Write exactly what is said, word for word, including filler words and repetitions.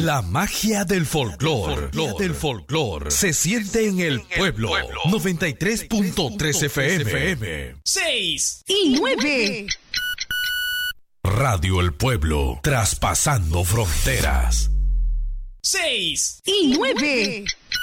La magia del folclor, del folclor, se siente en el pueblo. noventa y tres punto tres F M. seis y nueve. Radio El Pueblo, traspasando fronteras. seis y nueve.